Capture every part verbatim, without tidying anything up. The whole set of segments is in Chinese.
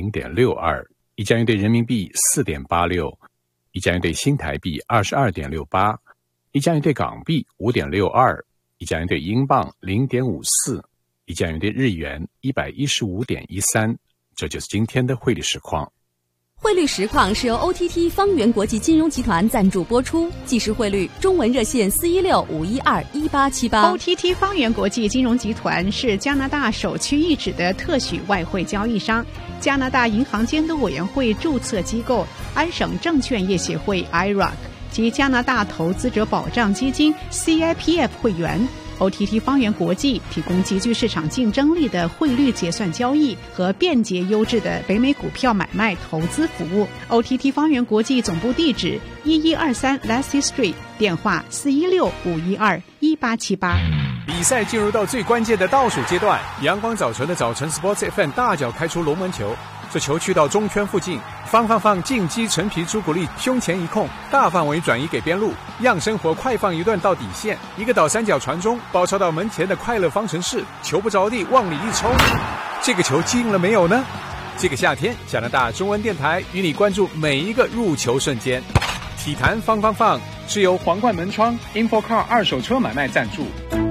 零点六二，一加元兑人民币四点八六，一加元兑新台币二十二点六八，一加元兑港币五点六二，一加元兑英镑零点五四，一加元兑日元一百一十五点一三。这就是今天的汇率实况。 汇率实况是由 O T T 方圆国际金融集团赞助播出，即时汇率中文热线四一六五一二一八七八。 O T T 方圆国际金融集团是加拿大首屈一指的特许外汇交易商，加拿大银行监督委员会注册机构安省证券业协会 I R A C 及加拿大投资者保障基金 C I P F 会员。O T T 方圆国际提供极具市场竞争力的汇率结算交易和便捷优质的北美股票买卖投资服务。O T T 方圆国际总部地址一一二三 Lassie Street， 电话四一六五一二一八七八。 比赛进入到最关键的倒数阶段，阳光早晨的早晨 Sports F M 大脚开出龙门球，这球去到中圈附近，放放放进击陈皮朱古力胸前一控，大范围转移给边路，让生活快放一段到底线，一个倒三角传中，包抄到门前的快乐方程式，球不着地往里一抽，这个球进了没有呢？这个夏天，加拿大中文电台与你关注每一个入球瞬间。体坛放放放是由皇冠门窗 InfoCar 二手车买卖赞助。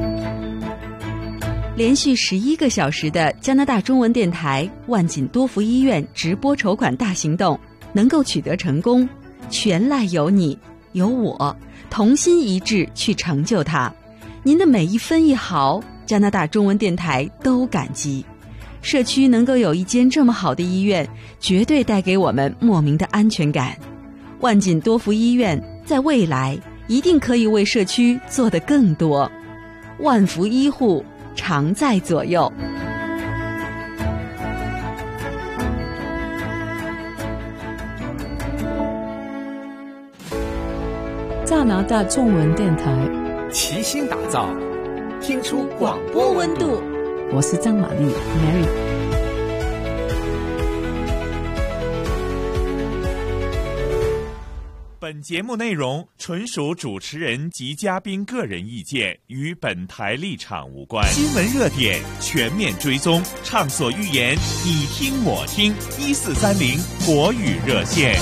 连续十一个小时的加拿大中文电台万锦多福医院直播筹款大行动能够取得成功，全赖有你有我同心一致去成就它。您的每一分一毫，加拿大中文电台都感激。社区能够有一间这么好的医院，绝对带给我们莫名的安全感。万锦多福医院在未来一定可以为社区做得更多。万福医护常在左右。 加拿大中文电台齐心打造，听出广播温度。 我是张玛丽 Mary。 本节目内容纯属主持人及嘉宾个人意见，与本台立场无关。新闻热点全面追踪，畅所欲言，你听我听。一四三零国语热线。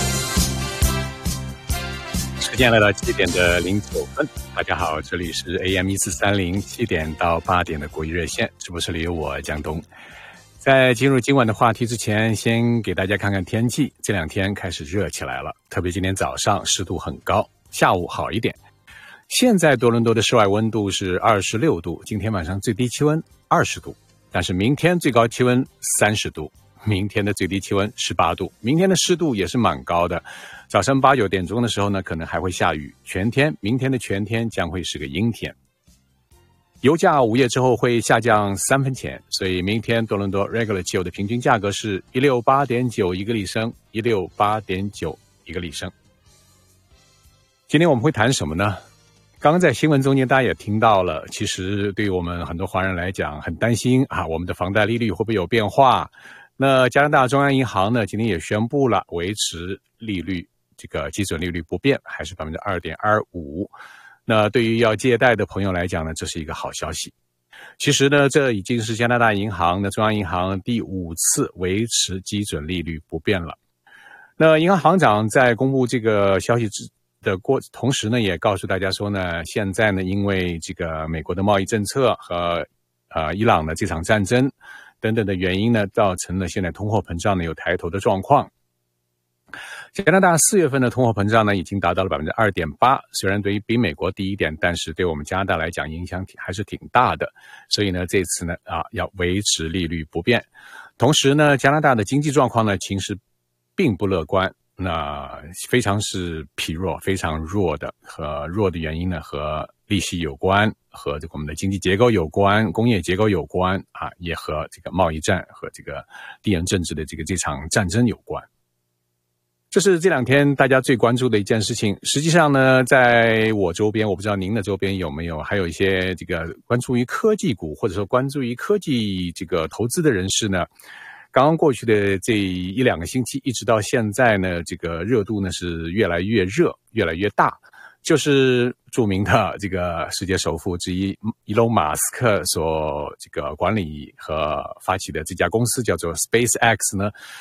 时间来到七点的零九分，大家好，这里是 A M 一四三零七点到八点的国语热线，直播室里有我江东。在进入今晚的话题之前，先给大家看看天气。这两天开始热起来了，特别今天早上湿度很高，下午好一点。现在多伦多的室外温度是二十六度，今天晚上最低气温二十度，但是明天最高气温三十度，明天的最低气温十八度，明天的湿度也是蛮高的。早上八九点钟的时候呢，可能还会下雨，全天明天的全天将会是个阴天。油价午夜之后会下降三分钱，所以明天多伦多 regular 汽油的平均价格是一六八点九一个立升，一六八点九一个立升。今天我们会谈什么呢？刚刚在新闻中间大家也听到了，其实对于我们很多华人来讲很担心啊，我们的房贷利率会不会有变化？那加拿大中央银行呢，今天也宣布了维持利率这个基准利率不变，还是 百分之二点二五。那对于要借贷的朋友来讲呢，这是一个好消息。其实呢，这已经是加拿大银行的中央银行第五次维持基准利率不变了。那银行行长在公布这个消息的过同时呢，也告诉大家说呢，现在呢，因为这个美国的贸易政策和呃伊朗的这场战争等等的原因呢，造成了现在通货膨胀呢有抬头的状况。加拿大四月份的通货膨胀呢，已经达到了 百分之二点八， 虽然对于比美国低一点，但是对我们加拿大来讲影响还是挺大的。所以呢，这次呢啊要维持利率不变。同时呢，加拿大的经济状况呢其实并不乐观，那非常是疲弱，非常弱的，和弱的原因呢和利息有关，和这个我们的经济结构有关，工业结构有关啊，也和这个贸易战和这个地缘政治的这个这场战争有关。这是这两天大家最关注的一件事情。实际上呢，在我周边，我不知道您的周边有没有，还有一些这个关注于科技股或者说关注于科技这个投资的人士呢，刚刚过去的这一两个星期一直到现在呢，这个热度呢是越来越热，越来越大。就是著名的这个世界首富之一伊隆马斯克所这个管理和发起的这家公司叫做 SpaceX 呢，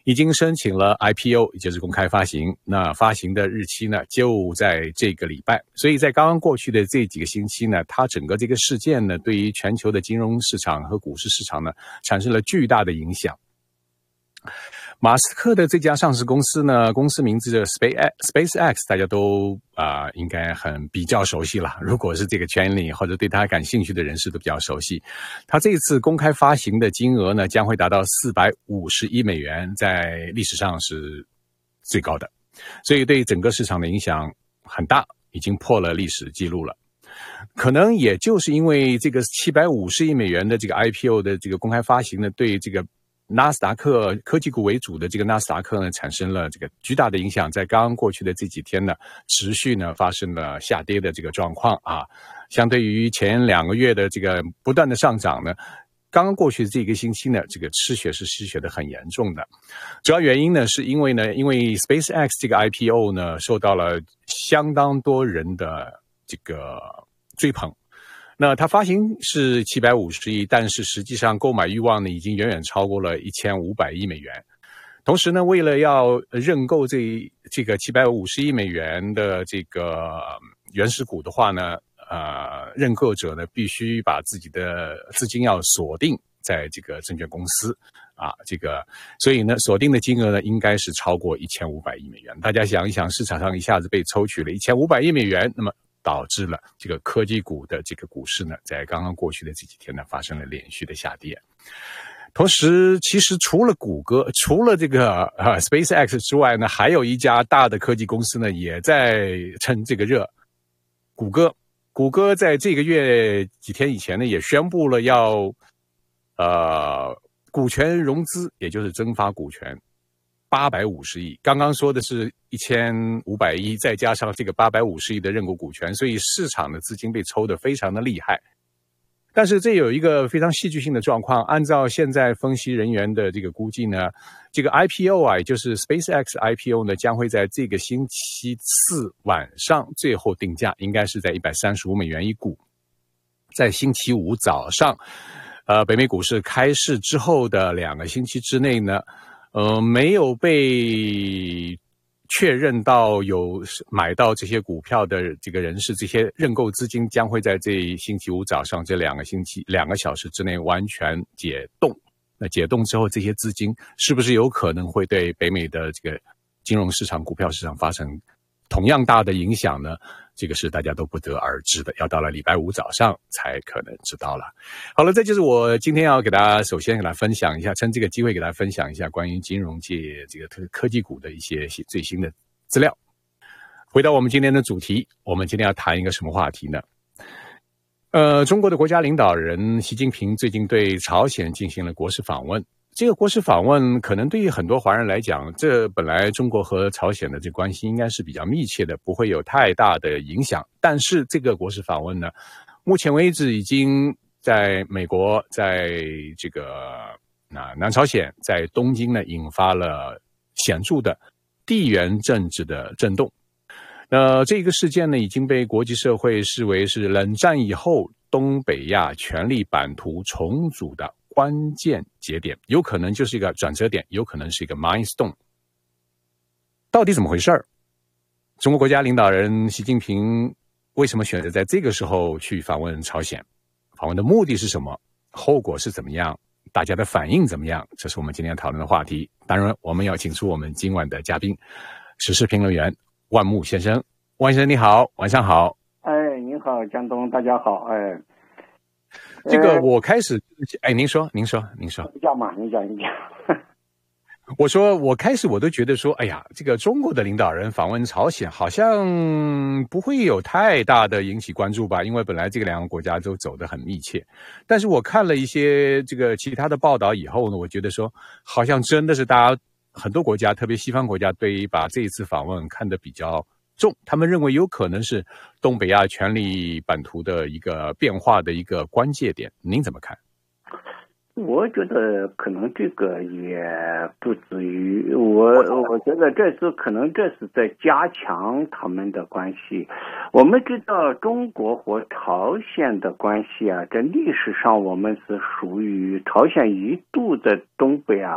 已经申请了 I P O， 也就是公开发行。那发行的日期呢，就在这个礼拜。所以在刚刚过去的这几个星期呢，它整个这个事件呢，对于全球的金融市场和股市市场呢，产生了巨大的影响。马斯克的这家上市公司呢，公司名字的 Space SpaceX， 大家都啊、呃、应该很比较熟悉了。如果是这个圈里或者对他感兴趣的人士都比较熟悉。他这次公开发行的金额呢，将会达到四百五十亿美元，在历史上是最高的，所以对整个市场的影响很大，已经破了历史记录了。可能也就是因为这个七百五十亿美元的这个 I P O 的这个公开发行呢，对这个纳斯达克科技股为主的这个纳斯达克呢，产生了这个巨大的影响。在刚刚过去的这几天呢，持续呢发生了下跌的这个状况啊。相对于前两个月的这个不断的上涨呢，刚刚过去的这个星期呢，这个失血是失血的很严重的。主要原因呢，是因为呢，因为 SpaceX 这个 I P O 呢，受到了相当多人的这个追捧。那它发行是七百五十亿，但是实际上购买欲望呢已经远远超过了一千五百亿美元。同时呢，为了要认购这这个七百五十亿美元的这个原始股的话呢，呃，认购者呢必须把自己的资金要锁定在这个证券公司啊，这个所以呢，锁定的金额呢应该是超过一千五百亿美元。大家想一想，市场上一下子被抽取了一千五百亿美元，那么导致了这个科技股的这个股市呢，在刚刚过去的这几天呢，发生了连续的下跌。同时，其实除了谷歌，除了这个呃 SpaceX 之外呢，还有一家大的科技公司呢，也在趁这个热。谷歌，谷歌在这个月几天以前呢，也宣布了要呃股权融资，也就是增发股权。八百五十亿，刚刚说的是一千五百亿，再加上这个八百五十亿的认购股权，所以市场的资金被抽得非常的厉害。但是这有一个非常戏剧性的状况，按照现在分析人员的这个估计呢，这个 I P O 啊，也就是 SpaceX I P O 呢，将会在这个星期四晚上最后定价，应该是在一百三十五美元一股。在星期五早上，呃，北美股市开市之后的两个星期之内呢，呃，没有被确认到有买到这些股票的这个人士，这些认购资金将会在这星期五早上这两个星期两个小时之内完全解冻。那解冻之后，这些资金是不是有可能会对北美的这个金融市场、股票市场发生同样大的影响呢？这个是大家都不得而知的，要到了礼拜五早上才可能知道了。好了，这就是我今天要给大家首先给大家分享一下，趁这个机会给大家分享一下关于金融界这个科技股的一些最新的资料。回到我们今天的主题，我们今天要谈一个什么话题呢？呃，中国的国家领导人习近平最近对朝鲜进行了国事访问。这个国事访问可能对于很多华人来讲，这本来中国和朝鲜的这关系应该是比较密切的，不会有太大的影响。但是这个国事访问呢，目前为止已经在美国，在这个啊南朝鲜，在东京呢引发了显著的地缘政治的震动。那这个事件呢，已经被国际社会视为是冷战以后东北亚权力版图重组的关键节点，有可能就是一个转折点，有可能是一个 milestone。 到底怎么回事儿？中国国家领导人习近平为什么选择在这个时候去访问朝鲜？访问的目的是什么？后果是怎么样？大家的反应怎么样？这是我们今天讨论的话题。当然，我们要请出我们今晚的嘉宾，时事评论员万木先生。万先生你好，晚上好。 哎，您好，江东，大家好。哎， 这个我开始，哎，您说，您说，您说， 你讲嘛，你讲，你讲。 我说，我开始我都觉得说，哎呀，这个中国的领导人访问朝鲜，好像不会有太大的引起关注吧？因为本来这个两个国家都走得很密切。但是我看了一些这个其他的报道以后呢，我觉得说，好像真的是大家很多国家，特别西方国家，对于把这一次访问看得比较重，他们认为有可能是东北亚权力版图的一个变化的一个关键点。您怎么看？ 我觉得可能这个也不至于，我我觉得这是可能这是在加强他们的关系。我们知道中国和朝鲜的关系啊，在历史上我们是属于朝鲜一度在东北啊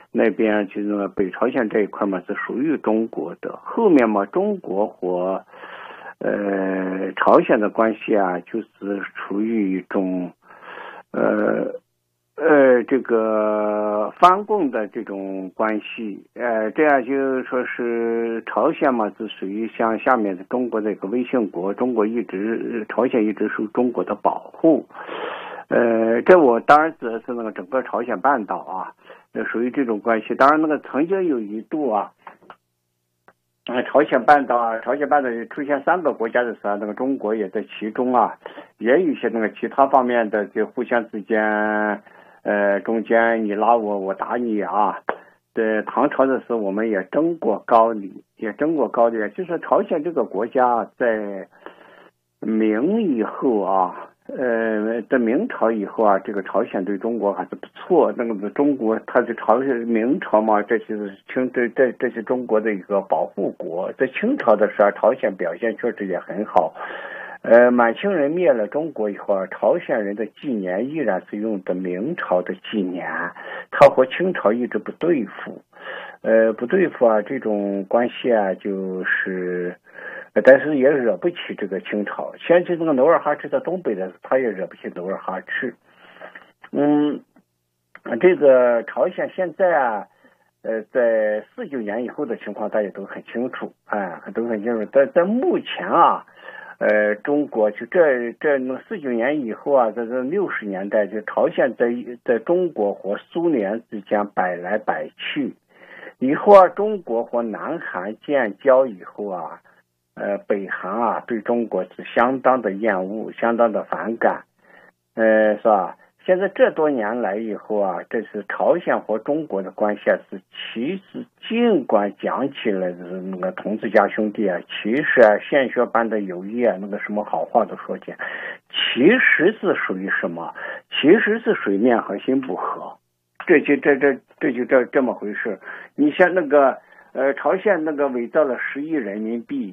那边就是北朝鲜这一块嘛是属于中国的。后面嘛，中国和呃朝鲜的关系啊，就是处于一种呃呃这个反共的这种关系。呃，这样就说是朝鲜嘛是属于像下面的中国的一个微信国，中国一直朝鲜一直受中国的保护。呃，这我当然指的是那个整个朝鲜半岛啊，那属于这种关系。当然，那个曾经有一度啊，呃，朝鲜半岛啊，朝鲜半岛出现三个国家的时候，那个中国也在其中啊，也有一些那个其他方面的就互相之间，呃，中间你拉我，我打你啊。在唐朝的时候，我们也争过高丽，也争过高丽。就是朝鲜这个国家在明以后啊。呃，在明朝以后啊，这个朝鲜对中国还是不错。那个中国，它是朝鲜明朝嘛，这是清这这这是中国的一个保护国。在清朝的时候，朝鲜表现确实也很好。呃，满清人灭了中国以后啊，朝鲜人的纪年依然是用的明朝的纪年，他和清朝一直不对付。呃，不对付啊，这种关系啊，就是。但是也惹不起这个清朝。先去那个努尔哈赤在东北的，他也惹不起努尔哈赤。嗯，这个朝鲜现在啊，呃，在四九年以后的情况，大家都很清楚，哎，都很清楚。在在目前啊，呃，中国就这这那四九年以后啊，在这六十年代，就朝鲜在在中国和苏联之间摆来摆去。以后啊，中国和南韩建交以后啊。呃，北韩啊，对中国是相当的厌恶，相当的反感，呃，是吧？现在这多年来以后啊，这是朝鲜和中国的关系啊，是其实尽管讲起来是那个同志家兄弟啊，其实啊，献血般的友谊啊，那个什么好话都说见，其实是属于什么？其实是属于面和心不和，这就这这这就这这么回事。你像那个呃，朝鲜那个伪造了十亿人民币。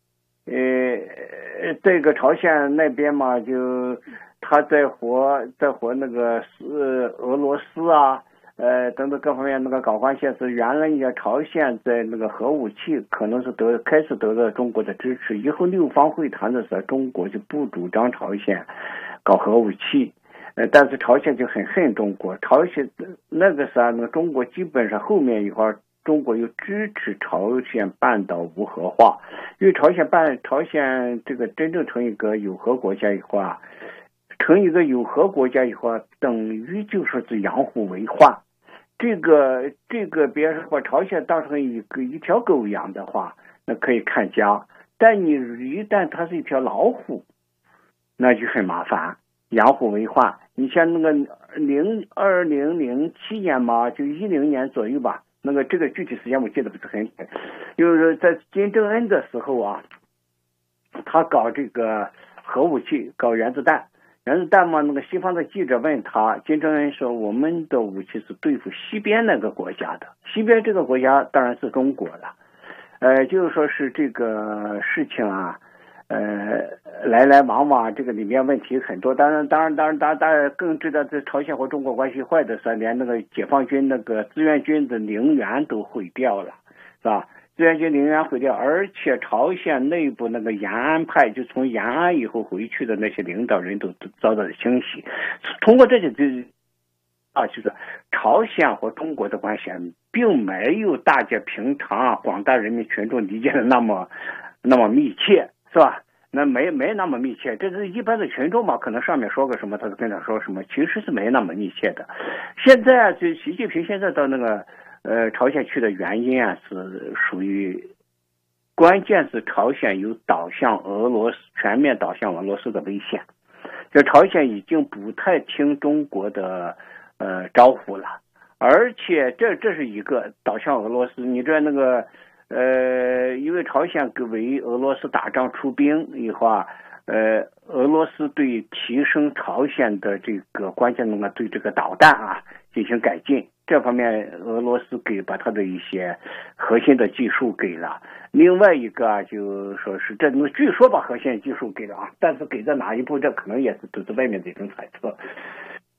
呃，这个朝鲜那边嘛，就他在和在和那个是俄罗斯啊，呃等等各方面那个搞关系是原来也朝鲜在那个核武器可能是得开始得到中国的支持，以后六方会谈的时候，中国就不主张朝鲜搞核武器，呃，但是朝鲜就很恨中国，朝鲜那个时候那个中国基本上后面一会儿。中国又支持朝鲜半岛无核化，因为朝鲜半朝鲜这个真正成一个有核国家以后啊，成一个有核国家以后啊，等于就说是养虎为患。这个这个，别人把朝鲜当成一个一条狗养的话，那可以看家；但你一旦它是一条老虎，那就很麻烦，养虎为患。你像那个零二零零七年嘛，就一零年左右吧。那个这个具体时间我记得不是很准，就是在金正恩的时候啊，他搞这个核武器，搞原子弹，原子弹嘛，那个西方的记者问他，金正恩说我们的武器是对付西边那个国家的，西边这个国家当然是中国了，呃，就是说是这个事情啊。呃，来来往往，这个里面问题很多。当然，当然，当然，当然，大家更知道，这朝鲜和中国关系坏的时候，连那个解放军那个志愿军的陵园都毁掉了，是吧？志愿军陵园毁掉，而且朝鲜内部那个延安派，就从延安以后回去的那些领导人都都遭到了清洗。通过这些，就啊，就是朝鲜和中国的关系，并没有大家平常啊广大人民群众理解的那么那么密切。是吧？那没没那么密切，这是一般的群众嘛，可能上面说个什么，他就跟他说什么，其实是没那么密切的。现在就习近平现在到那个呃朝鲜去的原因啊，是属于关键是朝鲜有导向俄罗斯全面导向俄罗斯的危险，就朝鲜已经不太听中国的呃招呼了，而且这这是一个导向俄罗斯，你知道那个。呃，因为朝鲜为俄罗斯打仗出兵以后啊，呃，俄罗斯对提升朝鲜的这个关键那个对这个导弹啊进行改进，这方面俄罗斯给把它的一些核心的技术给了。另外一个啊，就说是这据说把核心技术给了啊，但是给在哪一步，这可能也是都是外面的一种揣测。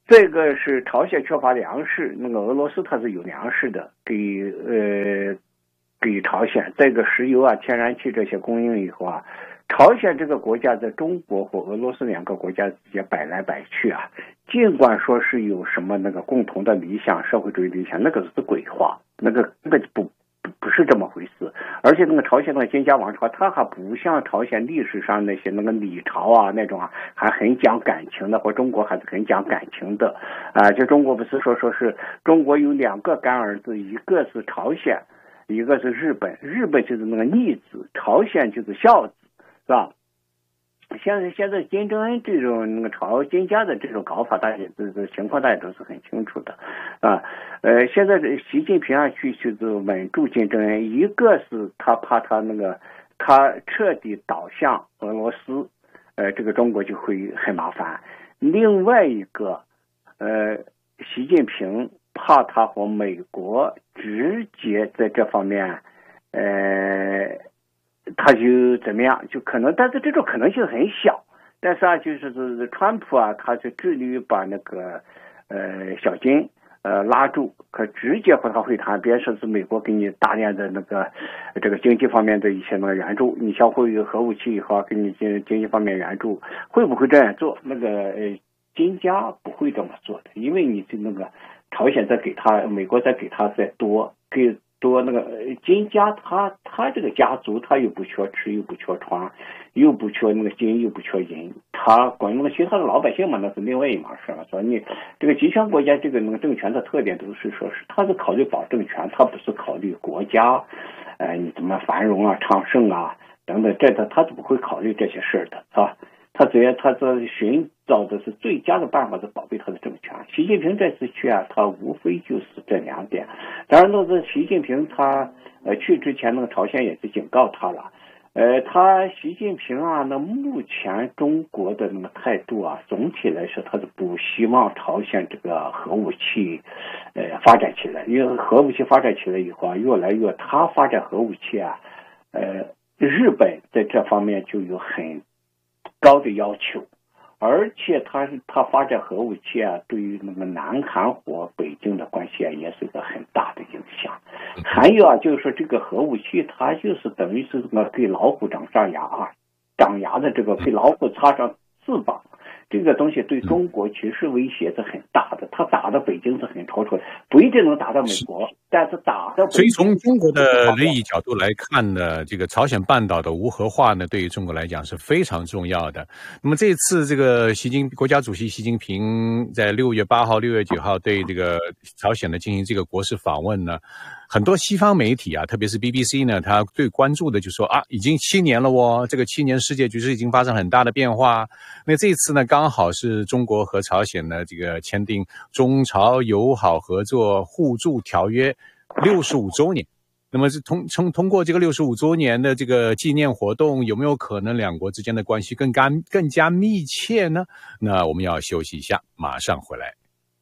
这个是朝鲜缺乏粮食，那个俄罗斯它是有粮食的，给呃给朝鲜这个石油啊、天然气这些供应以后啊，朝鲜这个国家在中国和俄罗斯两个国家之间摆来摆去啊，尽管说是有什么那个共同的理想，社会主义理想，那个是鬼话，那个那个不不是这么回事。而且那个朝鲜那个金家王朝，它还不像朝鲜历史上那些那个李朝啊那种啊，还很讲感情的，或中国还是很讲感情的啊。就中国不是说说是中国有两个干儿子，一个是朝鲜，一个是日本，日本就是那个逆子，朝鲜就是孝子，是吧？现在现在金正恩这种那个朝金家的这种搞法，大家这这情况大家都是很清楚的啊。呃，现在习近平啊去去稳住金正恩，一个是他怕他那个他彻底倒向俄罗斯，呃，这个中国就会很麻烦。另外一个，呃，习近平怕他和美国直接在这方面，呃。他就怎么样，就可能，但是这种可能性很小。但是啊，就是是川普啊，他就致力于把那个呃小金呃拉住，可直接和他会谈，别说是美国给你大量的那个这个经济方面的一些那个援助，你销毁核武器以后给你经经济方面援助，会不会这样做？那个呃金家不会这么做的，因为你这那个朝鲜再给他，美国再给他再多给。说那个金家他他这个家族他又不缺吃又不缺穿又不缺那个金又不缺银，他管那个其他的老百姓嘛那是另外一码事了。所以你这个集权国家这个那个政权的特点都是说是他是考虑保政权，他不是考虑国家呃你怎么繁荣啊昌盛啊等等，这他他是不会考虑这些事的，是吧？他只要他这寻找的是最佳的办法是保卫他的政权。习近平这次去啊，他无非就是这两点。当然，那是习近平他呃去之前，那个朝鲜也是警告他了。呃，他习近平啊，那目前中国的那个态度啊，总体来说他是不希望朝鲜这个核武器呃发展起来，因为核武器发展起来以后啊，越来越他发展核武器啊，呃，日本在这方面就有很高的要求，而且他他发展核武器啊，对于那个南韩和北京的关系啊，也是一个很大的影响。还有啊，就是说这个核武器，它就是等于是那个给老虎长上牙啊，长牙的这个给老虎插上翅膀。这个东西对中国其实威胁是很大的，它打到北京是很超出，不一定能打到美国，但是打到。 所以从中国的利益角度来看呢，这个朝鲜半岛的无核化呢，对于中国来讲是非常重要的。那么这次这个习近国家主席习近平在六月八号、六月九号对这个朝鲜呢进行这个国事访问呢，很多西方媒体啊，特别是 B B C 呢，他最关注的就说啊，已经七年了哦，这个七年世界局势已经发生很大的变化。那这一次呢，刚好是中国和朝鲜呢这个签订中朝友好合作互助条约六十五周年。那么是通通通过这个六十五周年的这个纪念活动，有没有可能两国之间的关系更加更加密切呢？那我们要休息一下，马上回来。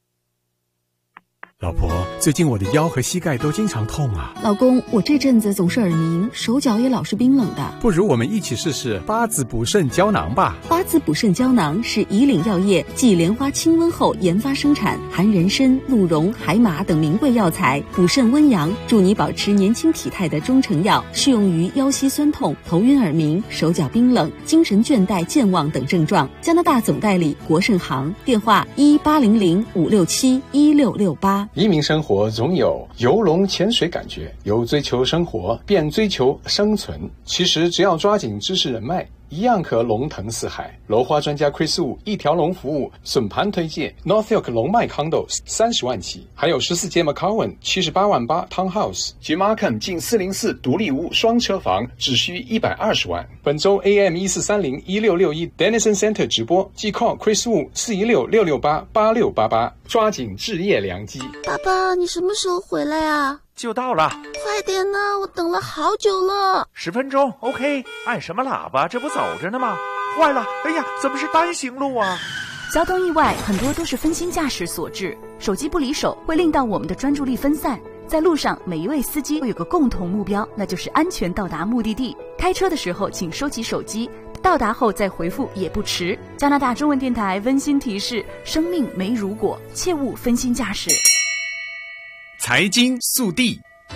老婆，最近我的腰和膝盖都经常痛啊。 老公，我这阵子总是耳鸣，手脚也老是冰冷的。 不如我们一起试试八子补肾胶囊吧。 八子补肾胶囊是以岭药业继莲花清瘟后研发生产，含人参、鹿茸、海马等名贵药材，补肾温阳，助你保持年轻体态的中成药，适用于腰膝酸痛、头晕耳鸣、手脚冰冷、精神倦怠健忘等症状。加拿大总代理国盛行，电话一八零零五六七一六六八。 移民生活总有游龙潜水感觉，由追求生活变追求生存。其实只要抓紧知识人脉，一样可龙腾四海。楼花专家 Chris Wu 一条龙服务，笋盘推荐 Northfield 龙脉 Condo 三十万起，还有十四街 McCowan 七十八万八 Townhouse 及 Markham 近四零四独立屋双车房，只需一百二十万。本周 A M 一四三零一六六一 Denison Center 直播，即 call Chris Wu 四一六六六八八六八八，抓紧置业良机。 爸爸，你什么时候回来啊？ 就到了， 快点呢，我等了好久了。 十分钟 OK， 按什么喇叭？这不走着呢吗？坏了，哎呀，怎么是单行路啊？ 交通意外很多都是分心驾驶所致，手机不离手会令到我们的专注力分散。在路上，每一位司机都有个共同目标，那就是安全到达目的地。开车的时候请收起手机， 到达后再回复也不迟。加拿大中文电台温馨提示：生命没如果，切勿分心驾驶。 财经速递。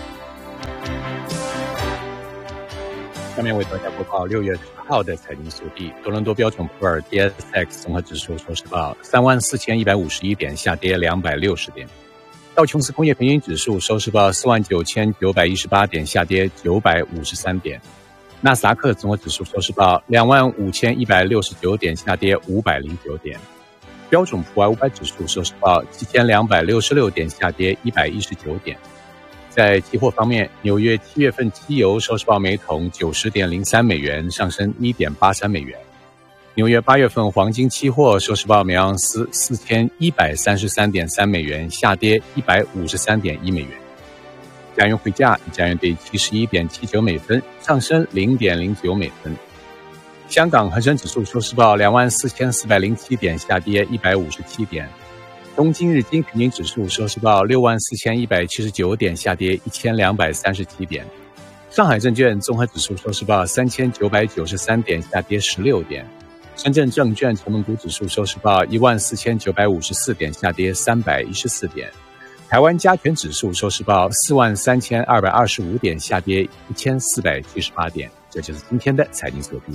下面为大家播报六月十号的财经速递。多伦多标准普尔 D S X 综合指数收市报三万四千一百五十一点，下跌两百六十点。道琼斯工业平均指数收市报四万九千九百一十八点，下跌九百五十三点。纳斯达克综合指数收市报两万五千一百六十九点，下跌五百零九点。标准普尔五百指数收市报七千两百六十六点，下跌一百一十九点。在期货方面，纽约七月份期油收市报每桶九十点零三美元，上升一点八三美元。纽约八月份黄金期货收市报每盎司四千一百三十三点三美元，下跌一百五十三点一美元。加元汇价，加元兑七十一点七九美分，上升零点零九美分。香港恒生指数收市报两万四千四百零七点，下跌一百五十七点。东京日经平均指数收市报六万四千一百七十九点，下跌一千两百三十七点。上海证券综合指数收市报三千九百九十三点，下跌十六点。深圳证券成分股指数收市报一万四千九百五十四点，下跌三百一十四点。台湾加权指数收市报四万三千二百二十五点，下跌一千四百七十八点。这就是今天的财经速递。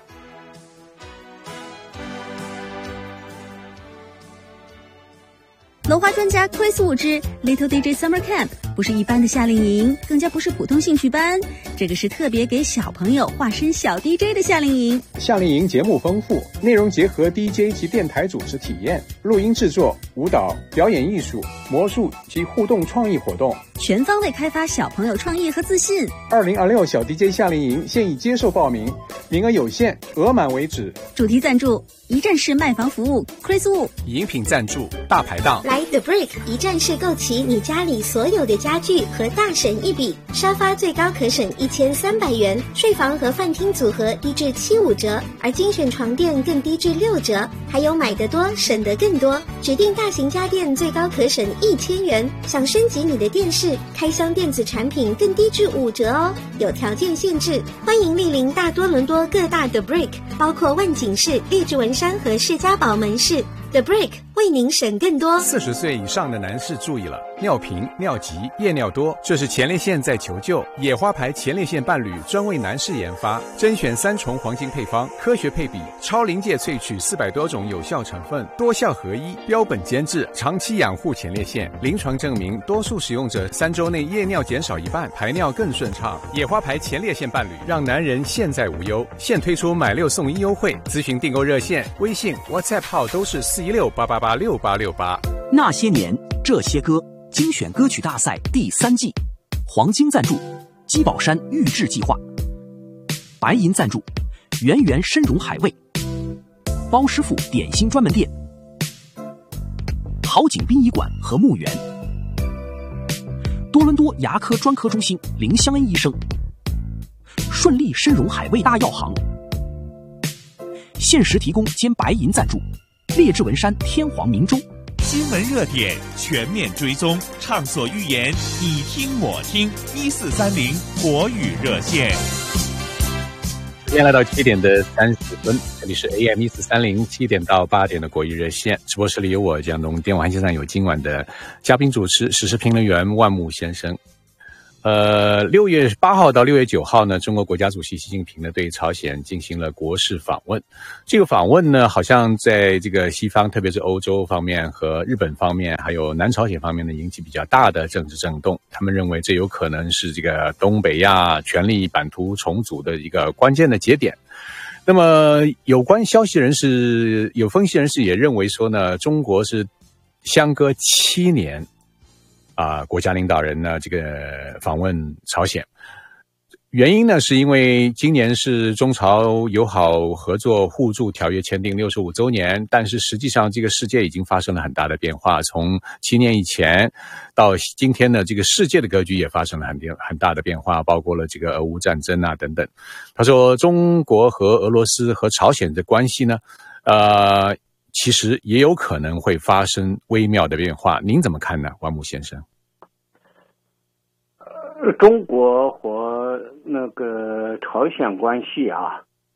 楼花专家 Chris Wu 之 Little D J Summer Camp 不是一般的夏令营，更加不是普通兴趣班，这个是特别给小朋友化身小 D J 的夏令营。 夏令营节目丰富，内容结合 D J 及电台主持体验、录音制作、舞蹈、表演艺术、魔术及互动创意活动， 全方位开发小朋友创意和自信。 二零二六小 D J 夏令营现已接受报名，名额有限，额满为止。 主题赞助一站式卖房服务 Chris Wu， 饮品赞助大排档。 来 The Brick 一站式购齐你家里所有的家具和大省一笔，沙发最高可省一千三百元，睡房和饭厅组合低至七五折，而精选床垫更低至六折，还有买得多省得更多，指定大型家电最高可省一千元，想升级你的电视、开箱电子产品更低至五折哦，有条件限制，欢迎莅临大多伦多各大 The Brick， 包括万景市、列治文山和士嘉堡门市。The Brick 为您省更多。 四十岁以上的男士注意了，尿频、尿急、夜尿多，这是前列腺在求救。野花牌前列腺伴侣专为男士研发，甄选三重黄金配方，科学配比，超临界萃取四百多种有效成分，多效合一，标本兼治，长期养护前列腺。临床证明，多数使用者三周内夜尿减少一半，排尿更顺畅。野花牌前列腺伴侣让男人现在无忧，现推出买六送一优惠，咨询订购热线、微信、WhatsApp 号都是四一六八八八六八六八。 那些年，这些歌精选歌曲大赛第三季，黄金赞助基宝山预制计划，白银赞助圆圆参茸海味，包师傅点心专门店，好景殡仪馆和墓园，多伦多牙科专科中心林香恩医生，顺利参茸海味大药行，限时提供兼白银赞助列治文山天皇明州。 新闻热点全面追踪，畅所欲言，你听我听，一四三零国语热线。 时间来到七点的三十分，这里是 A M 一四三零，七点到八点的国语热线。直播室里有我江东，电话线上有今晚的嘉宾主持、时事评论员万木先生。呃，六月八号到六月九号呢，中国国家主席习近平呢对朝鲜进行了国事访问。这个访问呢，好像在这个西方，特别是欧洲方面和日本方面，还有南朝鲜方面呢，引起比较大的政治震动。他们认为这有可能是这个东北亚权力版图重组的一个关键的节点。那么，有关消息人士、有分析人士也认为说呢，中国是相隔七年。啊、呃，国家领导人呢，这个访问朝鲜，原因呢，是因为今年是中朝友好合作互助条约签订六十五周年，但是实际上这个世界已经发生了很大的变化，从七年以前到今天呢，这个世界的格局也发生了很很大的变化，包括了这个俄乌战争啊等等。他说，中国和俄罗斯和朝鲜的关系呢，呃。其实也有可能会发生微妙的变化，您怎么看呢，万木先生？ 呃，中国和那个朝鲜关系啊，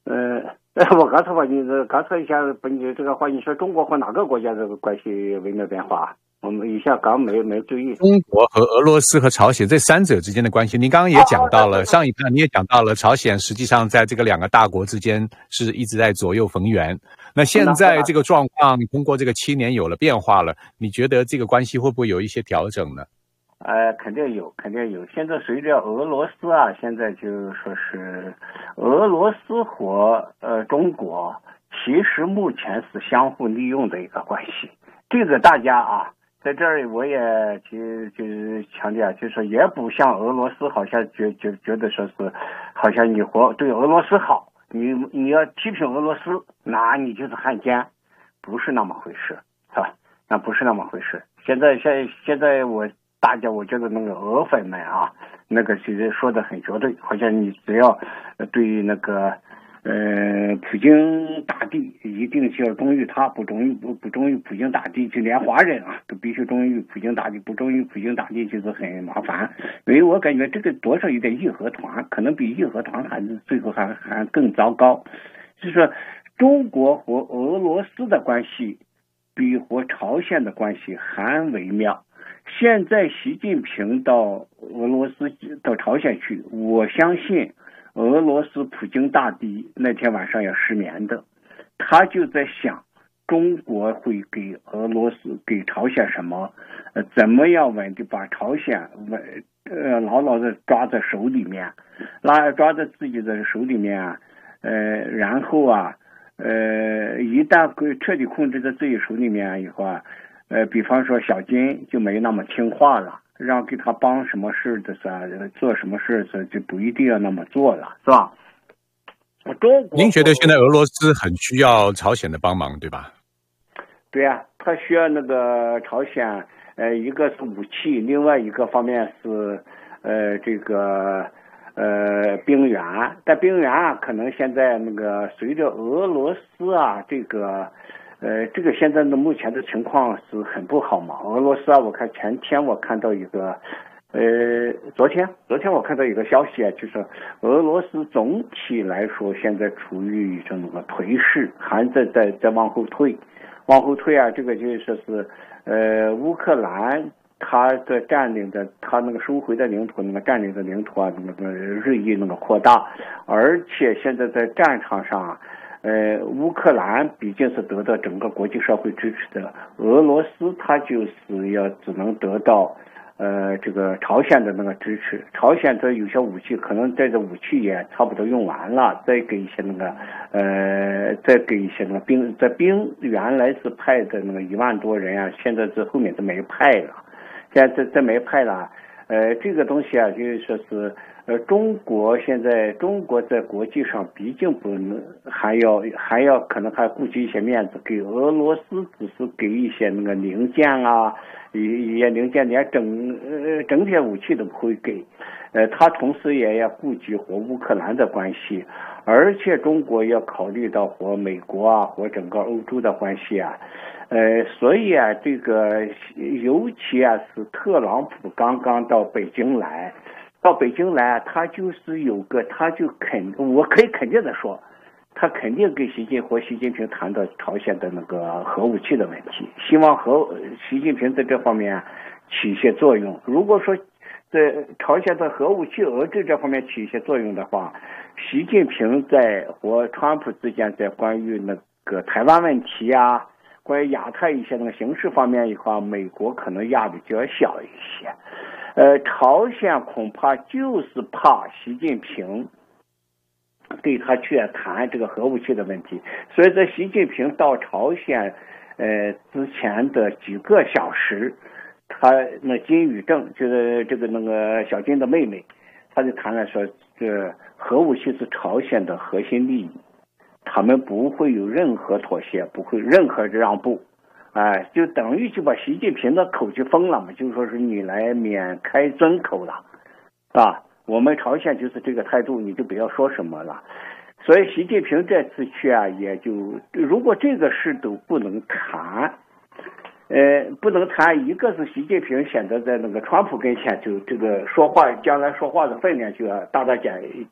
呃，我刚才话你刚才一下把你这个话，你说中国和哪个国家这个关系微妙变化？我们一下刚没没注意。 中国和俄罗斯和朝鲜这三者之间的关系，您刚刚也讲到了，上一段你也讲到了，朝鲜实际上在这个两个大国之间是一直在左右逢源。那现在这个状况通过这个七年有了变化了，你觉得这个关系会不会有一些调整呢？ 呃，肯定有，肯定有。现在随着俄罗斯啊，现在就说是俄罗斯和呃中国，其实目前是相互利用的一个关系。这个大家啊，在这儿我也就就是强调，就是也不像俄罗斯，好像觉觉觉得说是，好像你活对俄罗斯好，你你要批评俄罗斯，那你就是汉奸，不是那么回事，是吧？那不是那么回事。现在现现在我。大家我觉得那个俄粉们啊，那个其实说的很绝对，好像你只要对那个呃普京大帝一定是要忠于他，不忠于不不忠于普京大帝，就连华人啊都必须忠于普京大帝，不忠于普京大帝就是很麻烦。因为我感觉这个多少有点义和团，可能比义和团还是最后还还更糟糕。就是说中国和俄罗斯的关系比和朝鲜的关系还微妙。现在习近平到俄罗斯到朝鲜去，我相信俄罗斯普京大帝那天晚上要失眠的，他就在想中国会给俄罗斯给朝鲜什么，呃，怎么样稳定把朝鲜稳呃牢牢的抓在手里面，拉抓在自己的手里面啊，呃，然后啊，呃，一旦彻底控制在自己手里面以后啊。呃，比方说小金就没那么听话了，让给他帮什么事的时候，做什么事的就不一定要那么做了，是吧？中国， 您觉得现在俄罗斯很需要朝鲜的帮忙，对吧？ 对啊，他需要那个朝鲜，呃，一个是武器，另外一个方面是呃这个呃兵员，但兵员啊，可能现在那个随着俄罗斯啊这个。呃，这个现在的目前的情况是很不好嘛。俄罗斯啊，我看前天我看到一个，呃，昨天昨天我看到一个消息啊，就是俄罗斯总体来说现在处于一种那个颓势，还在在在往后退，往后退啊。这个就是说是，呃，乌克兰它的占领的，它那个收回的领土，那个占领的领土啊，那个日益那个扩大，而且现在在战场上啊。呃，乌克兰毕竟是得到整个国际社会支持的，俄罗斯它就是要只能得到呃这个朝鲜的那个支持。朝鲜的有些武器可能在这武器也差不多用完了，再给一些那个呃再给一些那个兵，在兵原来是派的那个一万多人啊，现在这后面都没派了，现在这这没派了。呃，这个东西啊，就是说是。呃，中国现在中国在国际上毕竟不能还要还要可能还顾及一些面子，给俄罗斯只是给一些那个零件啊，一一些零件连整呃整体武器都不会给，呃，他同时也要顾及和乌克兰的关系，而且中国要考虑到和美国啊和整个欧洲的关系啊，呃，所以啊，这个尤其啊是特朗普刚刚到北京来。到北京来，他就是有个，他就肯，我可以肯定的说，他肯定跟习近和习近平谈到朝鲜的那个核武器的问题，希望和习近平在这方面起一些作用。如果说在朝鲜的核武器遏制这方面起一些作用的话，习近平在和川普之间在关于那个台湾问题啊，关于亚太一些那个形势方面以后，美国可能压力就要小一些。呃，朝鲜恐怕就是怕习近平对他去谈这个核武器的问题，所以在习近平到朝鲜呃之前的几个小时，他那金宇正就是这个那个小金的妹妹，他就谈了说，这核武器是朝鲜的核心利益，他们不会有任何妥协，不会任何让步。哎，就等于就把习近平的口就封了嘛，就说是你来免开尊口了，啊，我们朝鲜就是这个态度，你就不要说什么了。所以习近平这次去啊，也就如果这个事都不能谈，呃，不能谈，一个是习近平显得在那个川普跟前就这个说话，将来说话的分量就要大大减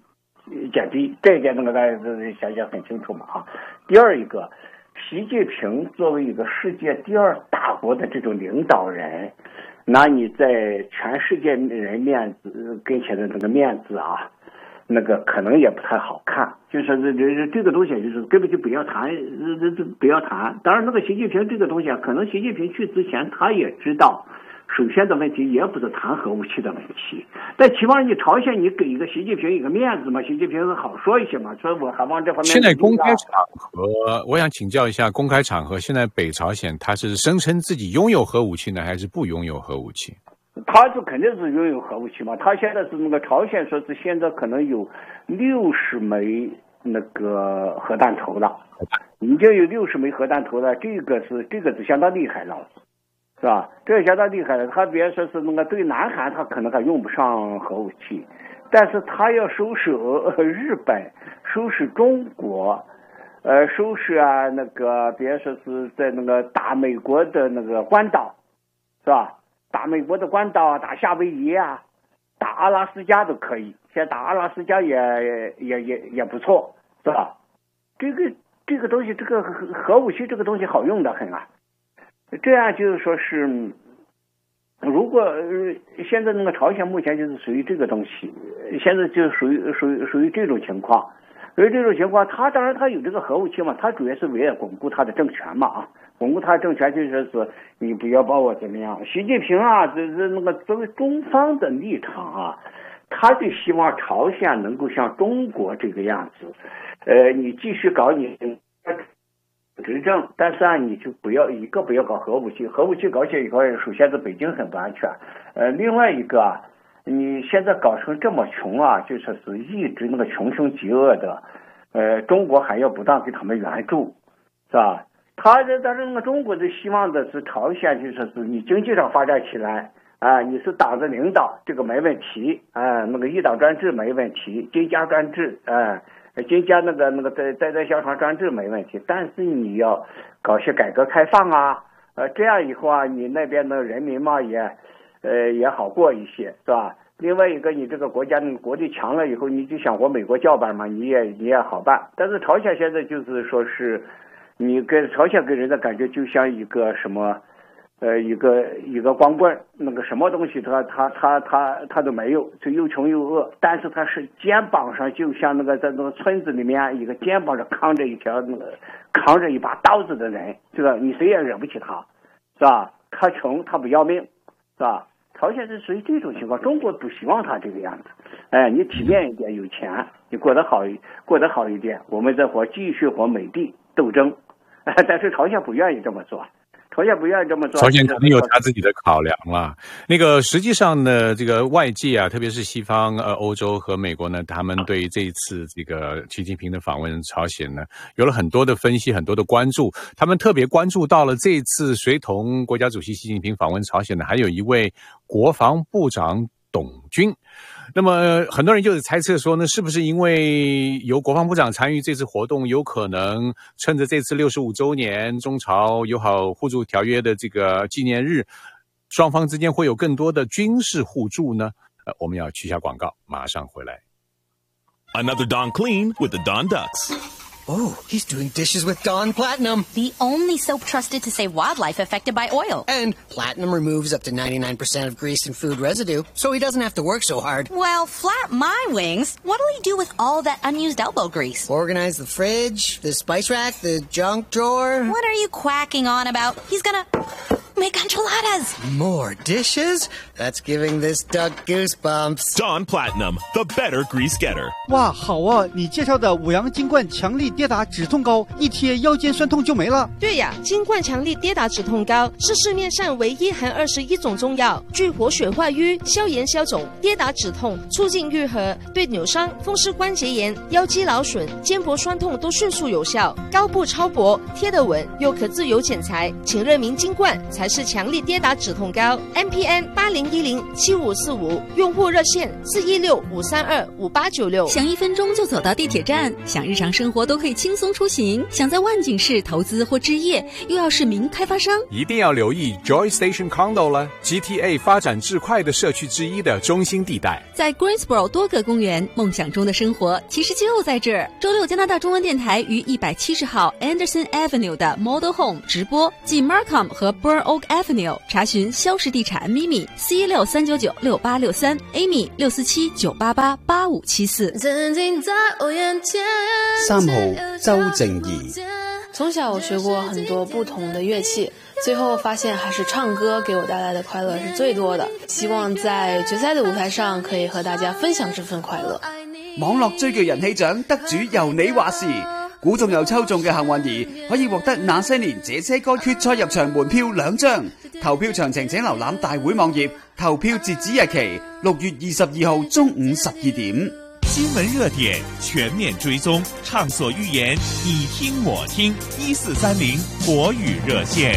减低，这一点那个大家想想很清楚嘛啊。第二一个，习近平作为一个世界第二大国的这种领导人，那你在全世界人面子跟前的那个面子啊，那个可能也不太好看。就是这这这个东西就是根本就不要谈，这这不要谈。当然，那个习近平这个东西啊，可能习近平去之前他也知道。首先的问题也不是谈核武器的问题，但起码你朝鲜你给一个习近平一个面子嘛，习近平好说一些嘛，所以我还往这方面。 现在公开场合，我想请教一下，公开场合现在北朝鲜他是声称自己拥有核武器呢，还是不拥有核武器？ 他就肯定是拥有核武器嘛，他现在是那个朝鲜说是现在可能有六十枚那个核弹头了，已经有六十枚核弹头了，这个是这个是相当厉害了。是吧？这也相当厉害了。他别说是那个对南韩，他可能还用不上核武器，但是他要收拾日本，收拾中国，呃，收拾啊那个别说是在那个打美国的那个关岛，是吧？打美国的关岛啊，打夏威夷啊，打阿拉斯加都可以。现在打阿拉斯加也也也也不错，是吧？这个这个东西，这个核武器这个东西好用的很啊。这样就是说是，如果、呃、现在那个朝鲜目前就是属于这个东西，现在就属于属于属于这种情况，属于这种情况，他当然他有这个核武器嘛，他主要是为了巩固他的政权嘛啊，巩固他的政权就是说是你不要把我怎么样。习近平啊，这这那个作为中方的立场啊，他就希望朝鲜能够像中国这个样子，呃，你继续搞你。执政，但是啊，你就不要一个不要搞核武器，核武器搞起来以后，首先是北京很不安全，呃，另外一个啊，你现在搞成这么穷啊，就说是一直那个穷凶极恶的，呃，中国还要不断给他们援助，是吧？他这但是那个中国的希望的是朝鲜，就说是你经济上发展起来啊，你是党的领导，这个没问题啊，那个一党专制没问题，金家专制啊。金家那个那个在在在小厂专制没问题，但是你要搞些改革开放啊，呃，这样以后啊，你那边的人民嘛也，呃也好过一些，是吧？另外一个，你这个国家国力强了以后，你就想和美国叫板嘛，你也你也好办。但是朝鲜现在就是说是，你跟朝鲜给人的感觉就像一个什么。呃，一个一个光棍，那个什么东西他他他他他都没有，就又穷又饿。但是他是肩膀上就像那个在那个村子里面一个肩膀上扛着一条那个扛着一把刀子的人，这个你谁也惹不起他，是吧？他穷他不要命，是吧？朝鲜是属于这种情况，中国不希望他这个样子。哎，你体面一点，有钱，你过得好过得好一点，我们再和继续和美帝斗争。但是朝鲜不愿意这么做。朝鲜不愿意这么做， 朝鲜肯定有他自己的考量了。那个实际上呢，这个外界啊，特别是西方、呃欧洲和美国呢，他们对这一次这个习近平的访问朝鲜呢，有了很多的分析，很多的关注。他们特别关注到了这一次随同国家主席习近平访问朝鲜的，还有一位国防部长董军。那么很多人就是猜测说呢，是不是因为由国防部长参与这次活动，有可能趁着这次六十五周年中朝友好互助条约的这个纪念日，双方之间会有更多的军事互助呢？呃，我们要去下广告，马上回来。 Another Dawn Clean with the Dawn Ducks. Oh, he's doing dishes with Dawn Platinum. The only soap trusted to save wildlife affected by oil. And Platinum removes up to ninety-nine percent of grease and food residue, so he doesn't have to work so hard. Well, flap my wings. What'll he do with all that unused elbow grease? Organize the fridge, the spice rack, the junk drawer. What are you quacking on about? He's gonna make enchiladas. More dishes? That's giving this duck goosebumps. Dawn Platinum, the better grease getter. 哇，好啊！你介绍的五羊金冠强力跌打止痛膏，一贴腰间酸痛就没了。 对呀，金冠强力跌打止痛膏是市面上唯一含二十一种中药，具活血化瘀、消炎消肿、跌打止痛、促进愈合，对扭伤、风湿关节炎、腰肌劳损、肩膊酸痛都迅速有效。膏布超薄，贴得稳，又可自由剪裁，请认明金冠才是强力跌打止痛膏 M P N 八零一零七五四五，用户热线四一六五三二五八九六。 想一分钟就走到地铁站，想日常生活都可以轻松出行，想在万景市投资或置业，又要是名开发商， 一定要留意 Joy Station Condo 了 ，G T A 发展至快的社区之一的中心地带。 在 Greensboro 多个公园，梦想中的生活其实就在这儿。周六，加拿大中文电台于一百七十号 Anderson Avenue 的 Model Home 直播，即 Markham 和 Burn Oak Avenue， 查询肖氏地产 Mimi 四一六三九九六八六三 Amy 六四七九八八八五七四。 三号周靜怡。 从小我学过很多不同的乐器，最后發現還是唱歌給我帶來的快樂是最多的。希望在決賽的舞台上可以和大家分享這份快樂。 網絡追劇人氣獎得主由你話事，估中又抽中嘅幸運兒可以獲得那些年這些歌決賽入場門票兩張。投票詳情請瀏覽大會網頁，投票截止日期六月二十二號中午十二點。 新聞熱點全面追蹤，暢所欲言，你聽我聽，一四三零國語熱線。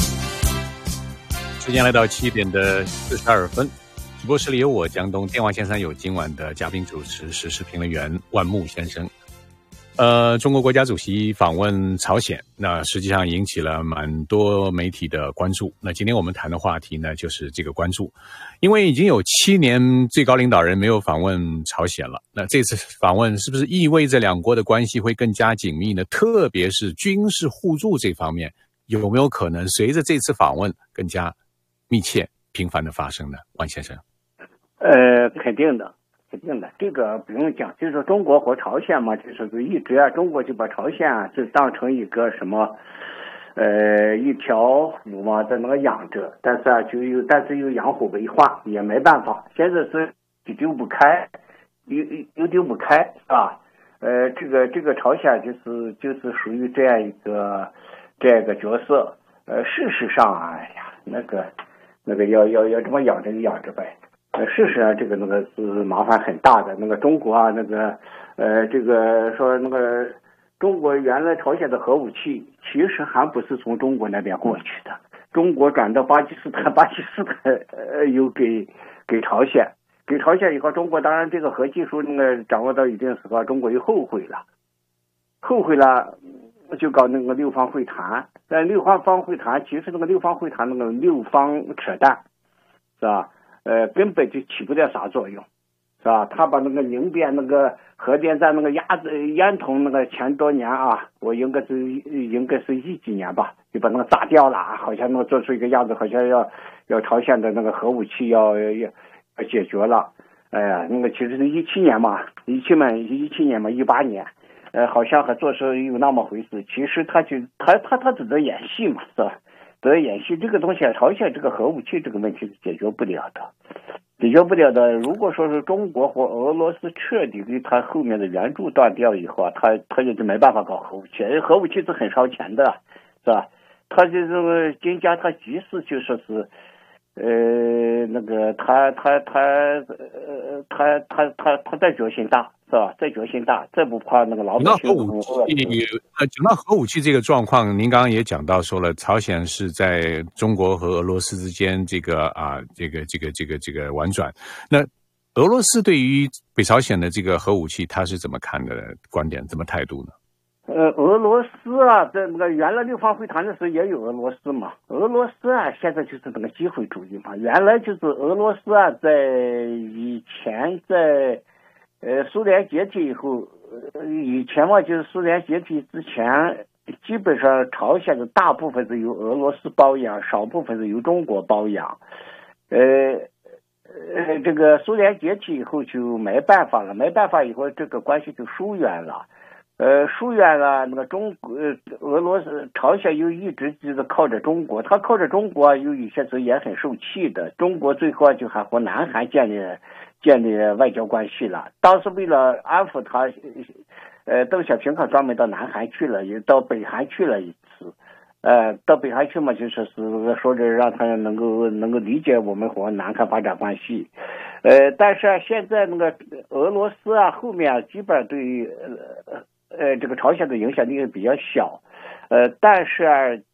時間來到七點的四十二分，直播室裡有我江東，電話線上有今晚的嘉賓主持時事評論員萬木先生。呃，中國國家主席訪問朝鮮，那實際上引起了蠻多媒體的關注。那今天我們談的話題呢，就是這個關注，因為已經有七年最高領導人沒有訪問朝鮮了。那這次訪問是不是意味着兩國的關係會更加緊密呢？特別是軍事互助這方面，有沒有可能隨着這次訪問更加密切、頻繁的發生呢？萬先生， 呃，肯定的。肯定的，这个不用讲，就是中国和朝鲜嘛，就是一直啊，中国就把朝鲜啊就当成一个什么，呃，一条路嘛，在那个养着，但是啊，就有，但是又养虎为患，也没办法，现在是丢不开，又又丢不开，是吧？呃，这个这个朝鲜就是就是属于这样一个这样一个角色，呃，事实上，哎呀，那个那个要要要这么养着就养着呗。呃，事实上，这个那个是麻烦很大的。那个中国啊，那个呃，这个说那个中国原来朝鲜的核武器，其实还不是从中国那边过去的，中国转到巴基斯坦，巴基斯坦呃又给给朝鲜，给朝鲜以后，中国当然这个核技术那个掌握到一定时候，中国又后悔了，后悔了。就搞那个六方会谈，但六方方会谈其实那个六方会谈那个六方扯淡，是吧？呃，根本就起不了啥作用，是吧？他把那个宁边那个核电站那个鸭子烟筒那个前多年啊，我应该是应该是一几年吧，就把那个炸掉了，好像那个做出一个样子，好像要要朝鲜的那个核武器要要要解决了。哎呀，那个其实是一七年嘛，一七嘛，一七年嘛，一八年，呃，好像还做出有那么回事。其实他就他他他只在演戏嘛，是吧？得演戏这个东西，朝鲜这个核武器这个问题是解决不了的，解决不了的。如果说是中国或俄罗斯彻底对他后面的援助断掉以后啊，他他就没办法搞核武器，核武器是很烧钱的，是吧？他就这个金家，他即使就说是，呃，那个他他他呃他他他他再决心大。是吧？再决心大，再不怕那个老百姓。 讲到核武器，呃，讲到核武器这个状况，您刚刚也讲到说了，朝鲜是在中国和俄罗斯之间这个啊，这个这个这个这个婉转。那俄罗斯对于北朝鲜的这个核武器，他是怎么看的观点，怎么态度呢？ 呃，俄罗斯啊，在那个原来六方会谈的时候也有俄罗斯嘛。俄罗斯啊，现在就是那个机会主义嘛。原来就是俄罗斯啊，在以前在。呃，苏联解体以后，呃，以前嘛，就是苏联解体之前，基本上朝鲜的大部分是由俄罗斯包养，少部分是由中国包养。呃，呃，这个苏联解体以后就没办法了，没办法以后这个关系就疏远了。呃，疏远了，那个中呃俄罗斯朝鲜又一直就是靠着中国，他靠着中国，有一些时候也很受气的。中国最后就还和南韩建立。建立外交关系了，当时为了安抚他，呃，邓小平可专门到南韩去了，也到北韩去了一次，呃，到北韩去嘛，就说是说着让他能够能够理解我们和南韩发展关系，呃，但是啊，现在那个俄罗斯啊，后面啊，基本上对呃呃这个朝鲜的影响力比较小，呃，但是啊。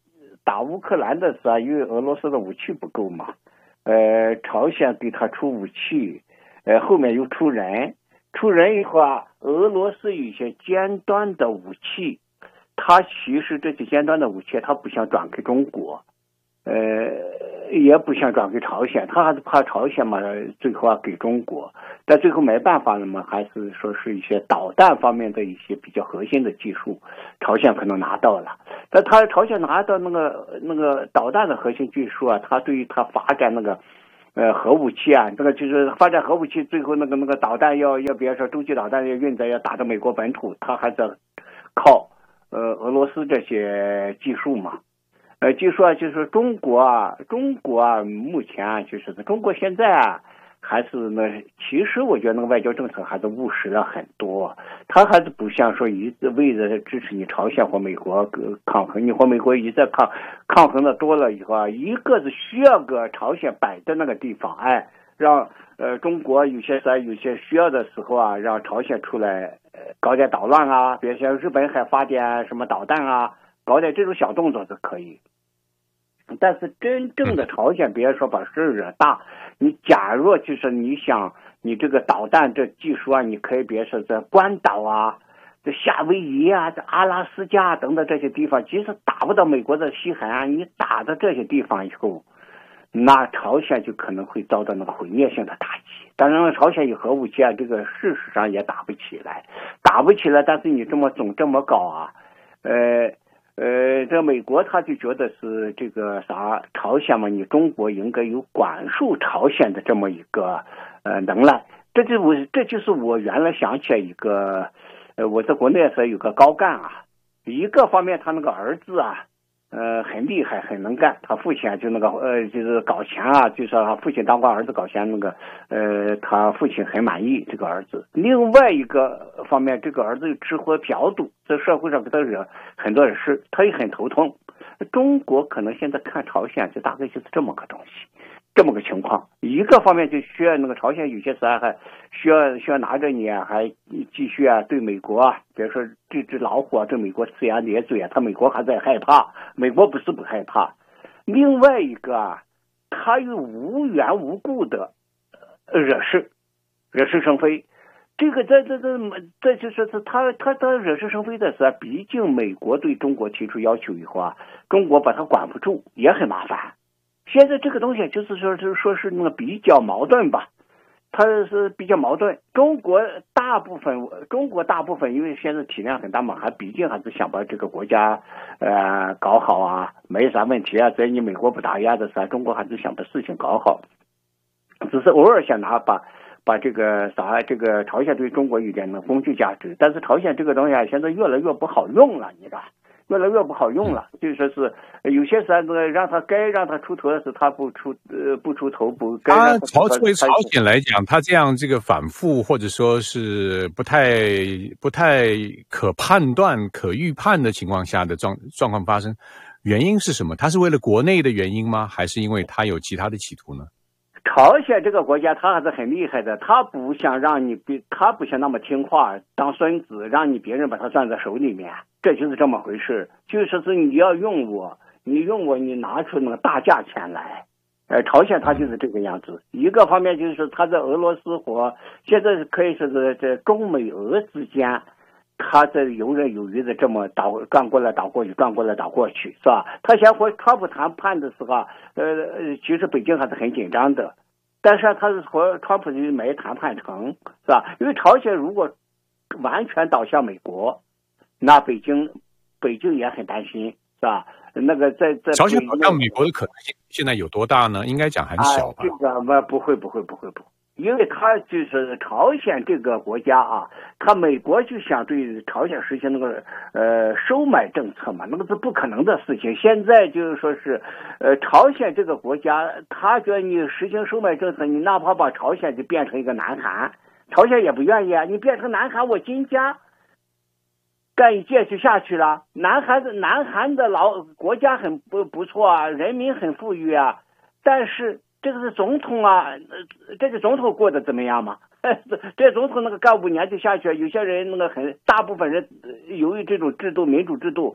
打乌克兰的时候，因为俄罗斯的武器不够嘛，呃，朝鲜给他出武器，呃，后面又出人，出人以后啊，俄罗斯有一些尖端的武器，他其实这些尖端的武器，他不想转给中国，呃，也不想转给朝鲜，他还是怕朝鲜嘛，最后啊给中国，但最后没办法了嘛，还是说是一些导弹方面的一些比较核心的技术，朝鲜可能拿到了，但他朝鲜拿到那个那个导弹的核心技术啊，他对于他发展那个呃核武器啊，这个就是发展核武器，最后那个那个导弹要要比如说洲际导弹要运载要打到美国本土，他还在靠呃俄罗斯这些技术嘛。呃，就说就是中国啊，中国啊，目前啊，就是中国现在啊，还是那，其实我觉得那个外交政策还是务实了很多。他还是不像说一直为了支持你朝鲜或美国抗衡，你和美国一再抗抗衡的多了以后啊，一个是需要个朝鲜摆在那个地方，哎，让呃中国有些在有些需要的时候啊，让朝鲜出来呃搞点捣乱啊，比如像日本还发点什么导弹啊。搞点这种小动作是可以，但是真正的朝鲜别说把事惹大，你假如就是你想你这个导弹这技术啊，你可以别说在关岛啊、这夏威夷啊、这阿拉斯加等等这些地方，即使打不到美国的西海岸，你打到这些地方以后，那朝鲜就可能会遭到那个毁灭性的打击。当然了，朝鲜有核武器啊，这个事实上也打不起来，打不起来，但是你这么总这么搞啊，呃。呃，这美国他就觉得是这个啥朝鲜嘛，你中国应该有管束朝鲜的这么一个呃能耐。这就我这就是我原来想起来一个，呃，我在国内的时候有个高干啊，一个方面他那个儿子啊，呃，很厉害，很能干。他父亲啊，就那个呃，就是搞钱啊，就是他父亲当官，儿子搞钱那个，呃，他父亲很满意这个儿子。另外一个方面，这个儿子又吃喝嫖赌，在社会上给他惹很多的事，他也很头痛。中国可能现在看朝鲜，就大概就是这么个东西，这么个情况。一个方面就需要那个朝鲜有些时候还需要需要拿着你啊，还继续啊对美国啊，比如说这只老虎啊，对美国呲牙咧嘴啊，他美国还在害怕，美国不是不害怕。另外一个啊，他又无缘无故的惹事，惹是生非。这个这这这这就是他他他惹是生非的时候，毕竟美国对中国提出要求以后啊，中国把他管不住，也很麻烦。现在这个东西就是说就是说是那个比较矛盾吧，它是比较矛盾。中国大部分中国大部分因为现在体量很大嘛，还毕竟还是想把这个国家呃搞好啊，没啥问题啊。在你美国不打压的时候，中国还是想把事情搞好，只是偶尔想拿把。把这个啥，这个朝鲜对中国有点的工具价值，但是朝鲜这个东西啊，现在越来越不好用了，你知道，越来越不好用了。就说是有些时候让他该让他出头的时候，他不出呃不出头，不该让他出头。 朝作为朝鲜来讲，他这样这个反复或者说是不太不太可判断、可预判的情况下的状状况发生，原因是什么？他是为了国内的原因吗？还是因为他有其他的企图呢？ 朝鲜这个国家，他还是很厉害的。他不想让你，他不想那么听话，当孙子，让你别人把他攥在手里面，这就是这么回事。就说是你要用我，你用我，你拿出那个大价钱来。呃，朝鲜他就是这个样子。一个方面就是他在俄罗斯和现在可以说是在中美俄之间，他在游刃有余的这么倒转过来倒过去，转过来倒过去，是吧？他想和川普谈判的时候，呃，其实北京还是很紧张的。但是他是和川普就没谈判成，是吧？因为朝鲜如果完全倒向美国，那北京北京也很担心，是吧？那个在在朝鲜倒向美国的可能性现在有多大呢？应该讲很小吧？ 啊、这个不会不会不会不会。因为他就是朝鲜这个国家啊，他美国就想对朝鲜实行那个呃收买政策嘛，那个是不可能的事情。现在就是说是，呃，朝鲜这个国家，他觉得你实行收买政策，你哪怕把朝鲜就变成一个南韩，朝鲜也不愿意啊。你变成南韩，我金家干一届就下去了。南韩的南韩的老国家很不不错啊，人民很富裕啊，但是。这个是总统啊，这个总统过得怎么样嘛？这总统那个干五年就下去了。有些人那个很大部分人由于这种制度民主制度，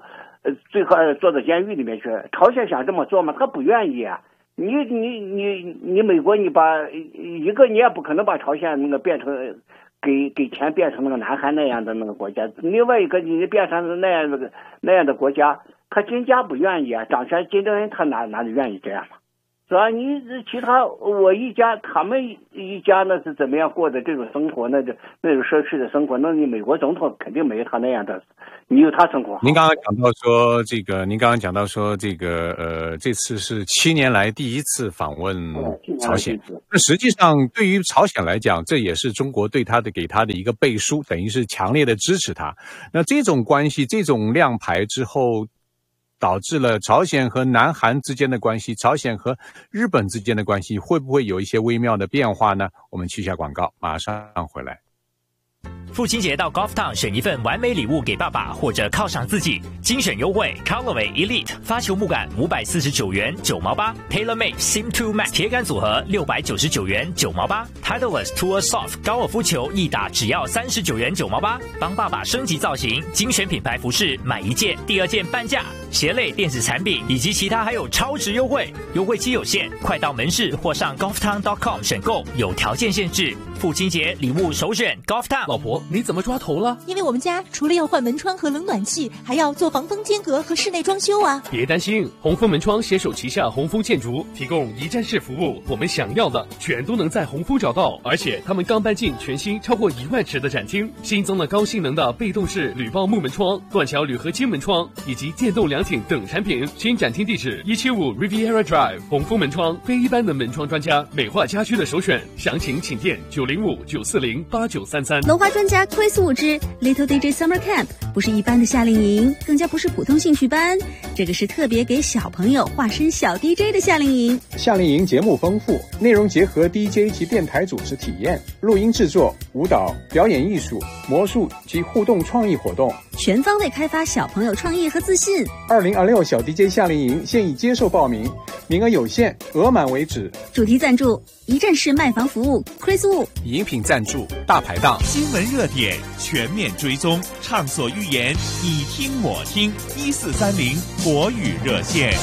呃，最后坐到监狱里面去。朝鲜想这么做吗？他不愿意啊。你你你你美国，你把一个你也不可能把朝鲜那个变成给给钱变成那个南韩那样的那个国家，另外一个你变成那样的那样的国家，他金家不愿意啊，长相金正恩他哪哪里愿意这样嘛？是吧？你其他我一家他们一家呢是怎么样过的这种生活，那就那种奢侈的生活，那你美国总统肯定没有他那样的，你有他生活好。 您刚刚讲到说这个，您刚刚讲到说这个，呃，这次是七年来第一次访问朝鲜。那实际上对于朝鲜来讲，这也是中国对他的给他的一个背书，等于是强烈的支持他。那这种关系，这种亮牌之后，导致了朝鲜和南韩之间的关系，朝鲜和日本之间的关系会不会有一些微妙的变化呢？我们去一下广告，马上回来。 父亲节到 Golf Town 选一份完美礼物给爸爸，或者犒赏自己，精选优惠 Callaway Elite 发球木杆五百四十九元九毛八 ，TaylorMade Sim two Max 铁杆组合六百九十九元九毛八 ，Titleist Tour Soft 高尔夫球一打只要三十九元九毛八，帮爸爸升级造型，精选品牌服饰买一件第二件半价，鞋类电子产品以及其他还有超值优惠，优惠期有限，快到门市或上 golf town dot com 选购，有条件限制。父亲节礼物首选 Golf Town。 老婆，你怎么抓头了？ 因为我们家除了要换门窗和冷暖气，还要做防风间隔和室内装修啊。 别担心，红枫门窗携手旗下红枫建筑，提供一站式服务，我们想要的全都能在红枫找到。而且他们刚搬进全新超过一万尺的展厅，新增了高性能的被动式铝爆木门窗、断桥铝合金门窗以及电动凉亭等产品。新展厅地址一七五 Riviera Drive， 红枫门窗非一般的门窗专家，美化家居的首选。详情请电九零五九四零八九三三。 楼花专家Chris Wu之 Little D J Summer Camp 不是一般的夏令营，更加不是普通兴趣班，这个是特别给小朋友化身小 D J 的夏令营。 夏令营节目丰富，内容结合 D J 及电台主持体验、录音制作、舞蹈、表演艺术、魔术及互动创意活动， 全方位开发小朋友创意和自信。 二零二六小 D J 夏令营现已接受报名，名额有限，额满为止。 主题赞助一站式卖房服务 Chris Wu， 饮品赞助大排档， 新闻热点全面追踪，畅所欲言，你听我听，一四三零国语热线。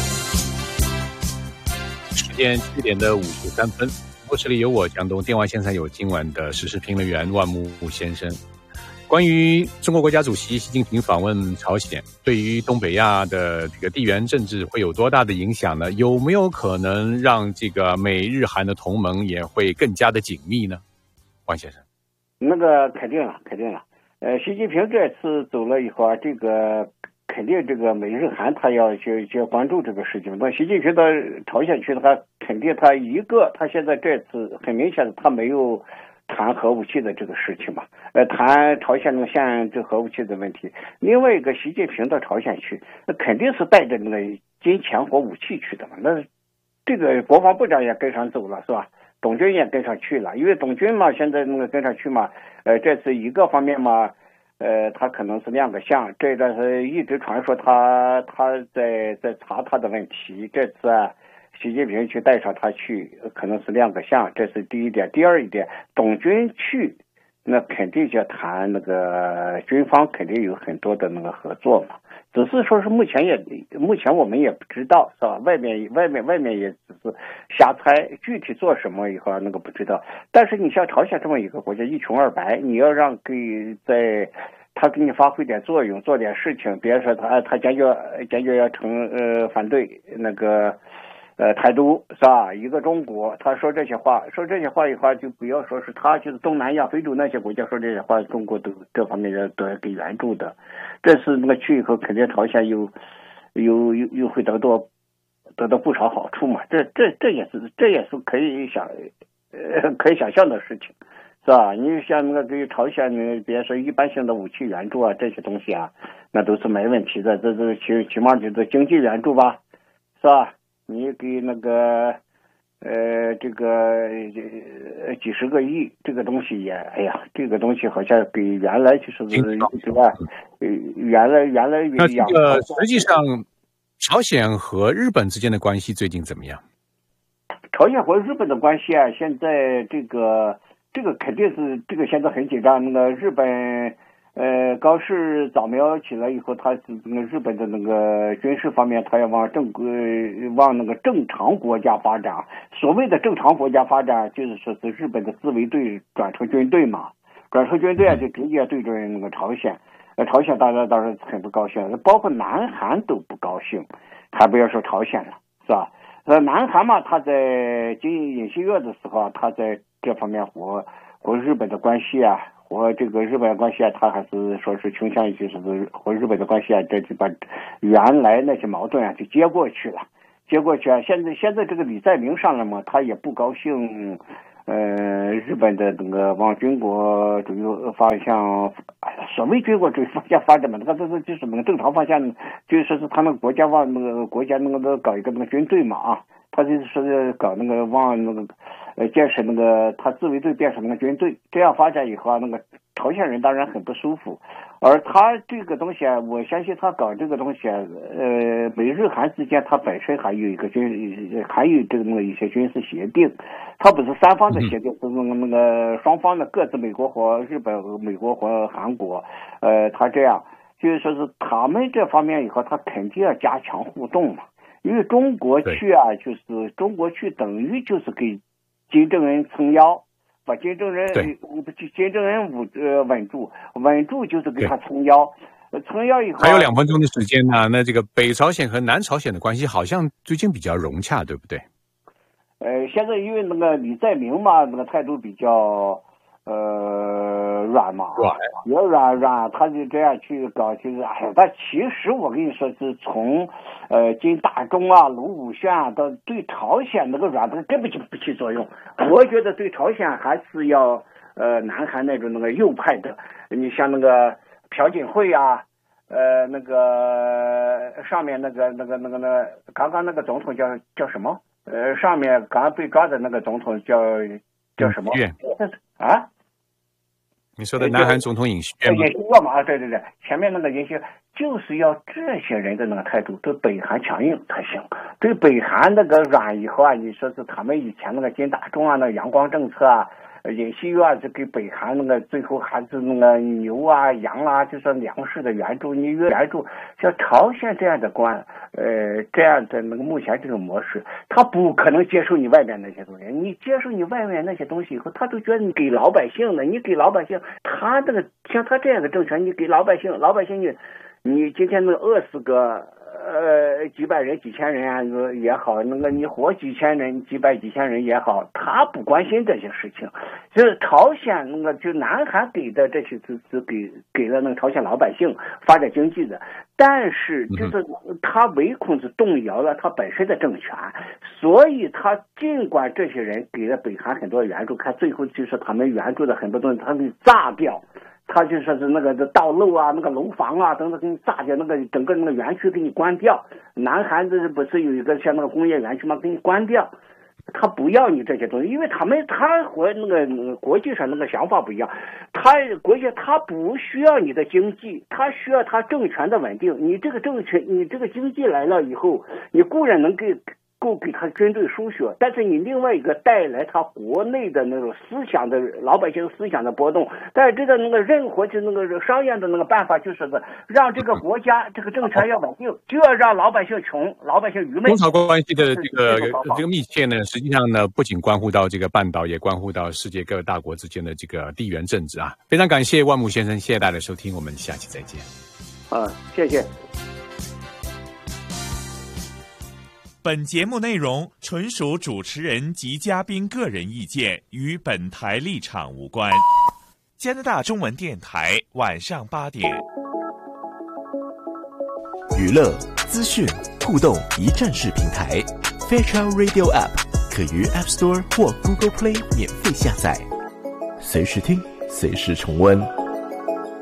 时间七点的五十三分，播室里有我江东，电话线上有今晚的时事评论员万木先生。关于中国国家主席习近平访问朝鲜，对于东北亚的这个地缘政治会有多大的影响呢？有没有可能让这个美日韩的同盟也会更加的紧密呢？王先生， 那个肯定了，肯定了。呃，习近平这次走了以后啊，这个肯定这个美日韩他要去去关注这个事情。那习近平到朝鲜去的话，肯定他一个，他现在这次很明显的他没有谈核武器的这个事情嘛，呃，谈朝鲜那个限制核武器的问题。另外一个，习近平到朝鲜去，那肯定是带着那个金钱和武器去的嘛。那这个国防部长也跟上走了，是吧？董军也跟上去了，因为董军嘛，现在那个跟上去嘛，呃，这次一个方面嘛，呃，他可能是亮个相，这段是一直传说他他在在查他的问题，这次啊。习近平去带上他去，可能是亮个相，这是第一点。第二一点，董军去，那肯定就谈那个军方肯定有很多的那个合作嘛。只是说是目前也目前我们也不知道，是吧？外面外面外面也只是瞎猜，具体做什么以后那个不知道。但是你像朝鲜这么一个国家一穷二白，你要让给在他给你发挥点作用，做点事情，别说他他坚决坚决要成呃反对那个。呃，台独是吧？一个中国，他说这些话，说这些话以后就不要说是他，就是东南亚、非洲那些国家说这些话，中国都这方面都要给援助的。这次那个去以后，肯定朝鲜又又又又会得到得到不少好处嘛。这这这也是这也是可以想呃可以想象的事情，是吧？你像那个给朝鲜呢，别说一般性的武器援助啊，这些东西啊，那都是没问题的。这这起起码就是经济援助吧，是吧？你给那个呃这个呃几十个亿，这个东西也哎呀，这个东西好像比原来就是对吧？呃，原来原来那这个实际上，朝鲜和日本之间的关系最近怎么样？ 朝鲜和日本的关系啊，现在这个这个肯定是这个现在很紧张。那个日本呃，高市早苗起来以后，他是那个日本的那个军事方面，他要往正规、往那个正常国家发展。所谓的正常国家发展，就是说是日本的自卫队转成军队嘛，转成军队啊，就直接对准那个朝鲜。呃，朝鲜大家当然很不高兴，包括南韩都不高兴，还不要说朝鲜了，是吧？呃，南韩嘛，他在进尹锡悦的时候，他在这方面和和日本的关系啊。和这个日本的关系啊，他还是说是倾向于就是和日本的关系啊，这就把原来那些矛盾啊就接过去了，接过去啊。现在现在这个李在明上来嘛，他也不高兴，呃，日本的那个往军国主义方向，所谓军国主义方向发展嘛，那个这就是那个正常方向，就是说是他们国家往那个国家那个搞一个那个军队嘛啊。他就是说是搞那个往那个呃建设那个他自卫队变成那个军队，这样发展以后啊，那个朝鲜人当然很不舒服。而他这个东西啊，我相信他搞这个东西啊，呃，美日韩之间他本身还有一个军，还有这个那个一些军事协定，它不是三方的协定，是那个那个双方的各自美国和日本、美国和韩国，呃，他这样就是说是他们这方面以后，他肯定要加强互动嘛。因为中国去啊，就是中国去等于就是给金正恩撑腰，把金正恩金正恩稳呃稳住，稳住就是给他撑腰，撑腰以后还有两分钟的时间呢。那这个北朝鲜和南朝鲜的关系好像最近比较融洽，对不对？ 呃，现在因为那个李在明嘛，那个态度比较呃软嘛， 软也软软，他就这样去搞，就是哎呀，但其实我跟你说是从呃金大中啊、卢武铉啊，到对朝鲜那个软，那个根本就不起作用。我觉得对朝鲜还是要呃南韩那种那个右派的，你像那个朴槿惠啊，呃那个上面那个那个那个那个刚刚那个总统叫叫什么？呃，上面刚刚被抓的那个总统叫叫什么？啊？ 你说的南韩总统尹锡悦吗？ 尹锡悦嘛，对对对，前面那个尹锡悦就是要这些人的那个态度，对北韩强硬才行。对北韩那个软以后啊，你说是他们以前那个金大中啊，那个阳光政策啊，尹锡悦啊，就给北韩那个最后还是那个牛啊、羊啊，就是粮食的援助，你援助像朝鲜这样的官，呃，这样的那个目前这种模式，他不可能接受你外面那些东西。你接受你外面那些东西以后，他都觉得你给老百姓的，你给老百姓，他这个像他这样的政权，你给老百姓，老百姓你你今天那饿死个呃几百人、几千人啊也好，那个你活几千人、几百几千人也好，他不关心这些事情。就是朝鲜那个就南韩给的这些资资给给了那个朝鲜老百姓发展经济的，但是就是他唯恐是动摇了他本身的政权，所以他尽管这些人给了北韩很多援助，看最后就是他们援助的很多东西他给炸掉。他就说是那个道路啊、那个楼房啊等等给你炸掉，那个整个那个园区给你关掉。南韩这不是有一个像那个工业园区吗？给你关掉。他不要你这些东西，因为他们他和那个、那个、国际上那个想法不一样。他国际他不需要你的经济，他需要他政权的稳定。你这个政权，你这个经济来了以后，你固然能给。够给他军队输血，但是你另外一个带来他国内的那种思想的老百姓思想的波动，但是这个那个任何就那个商业的那个办法就是让这个国家这个政权要稳定，就要让老百姓穷，老百姓愚昧。 中朝关系的这个这个密切呢，实际上呢不仅关乎到这个半岛，也关乎到世界各大国之间的这个地缘政治啊。非常感谢万木先生，谢谢大家的收听，我们下期再见。 啊，谢谢。 本节目内容纯属主持人及嘉宾个人意见，与本台立场无关。加拿大中文电台晚上八点， 娱乐、资讯、互动一站式平台 Fairchild Radio App 可于 App Store 或 Google Play 免费下载，随时听，随时重温。